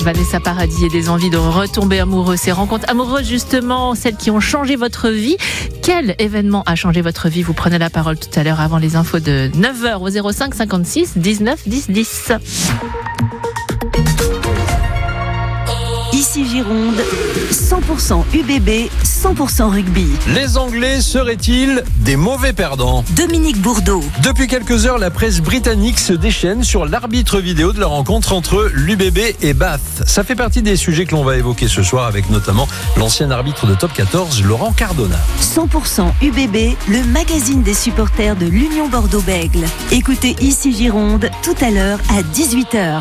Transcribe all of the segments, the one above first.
Vanessa Paradis et des envies de retomber amoureux. Ces rencontres amoureuses, justement, celles qui ont changé votre vie. Quel événement a changé votre vie? Vous prenez la parole tout à l'heure avant les infos de 9h au 05 56 19 10 10. Ici Gironde, 100% UBB, 100% rugby. Les Anglais seraient-ils des mauvais perdants? Dominique Bourdeau. Depuis quelques heures, la presse britannique se déchaîne sur l'arbitre vidéo de la rencontre entre l'UBB et Bath. Ça fait partie des sujets que l'on va évoquer ce soir avec notamment l'ancien arbitre de Top 14, Laurent Cardona. 100% UBB, le magazine des supporters de l'Union Bordeaux-Bègles. Écoutez Ici Gironde tout à l'heure à 18h.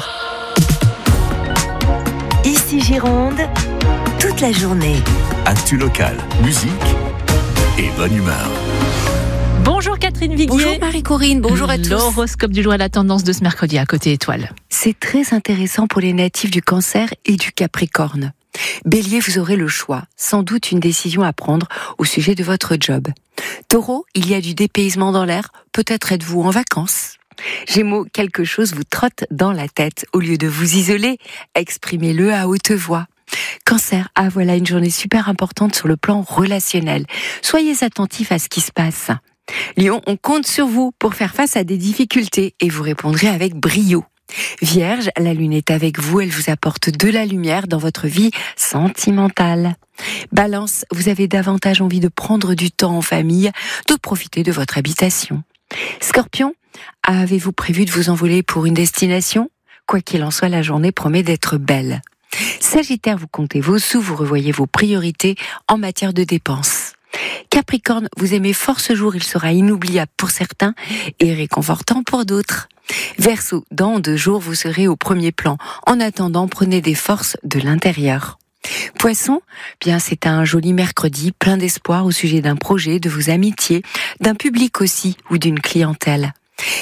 Ici Gironde, toute la journée. Actu local, musique et bonne humeur. Bonjour Catherine Viguier. Bonjour Marie-Corinne, bonjour à tous. L'horoscope du jour à la tendance de ce mercredi à côté étoile. C'est très intéressant pour les natifs du Cancer et du Capricorne. Bélier, vous aurez le choix, sans doute une décision à prendre au sujet de votre job. Taureau, il y a du dépaysement dans l'air, peut-être êtes-vous en vacances. Gémeaux, quelque chose vous trotte dans la tête. Au lieu de vous isoler, exprimez-le à haute voix. Cancer, voilà une journée super importante sur le plan relationnel. Soyez attentifs à ce qui se passe. Lion, on compte sur vous pour faire face à des difficultés et vous répondrez avec brio. Vierge, la lune est avec vous, elle vous apporte de la lumière dans votre vie sentimentale. Balance, vous avez davantage envie de prendre du temps en famille, de profiter de votre habitation. Scorpion, avez-vous prévu de vous envoler pour une destination? Quoi qu'il en soit, la journée promet d'être belle. Sagittaire, vous comptez vos sous, vous revoyez vos priorités en matière de dépenses. Capricorne, vous aimez fort ce jour, il sera inoubliable pour certains et réconfortant pour d'autres. Verseau, dans 2 jours, vous serez au premier plan. En attendant, prenez des forces de l'intérieur. Poisson, bien c'est un joli mercredi, plein d'espoir au sujet d'un projet, de vos amitiés, d'un public aussi ou d'une clientèle.